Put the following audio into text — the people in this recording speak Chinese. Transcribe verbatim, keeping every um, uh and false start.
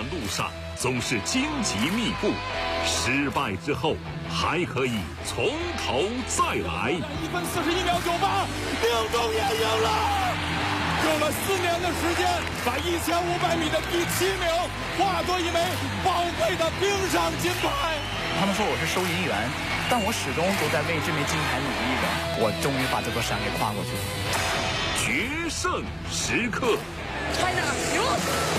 段路上总是荆棘密布，失败之后还可以从头再来。 一分四十一秒九八，宁中也赢了。用了四年的时间，把一千五百米的第七名化作一枚宝贵的冰上金牌。 他们说我是收银员，但我始终都在为这枚金牌努力着。我终于把这座山给跨过去了。 决胜时刻 China 赢了。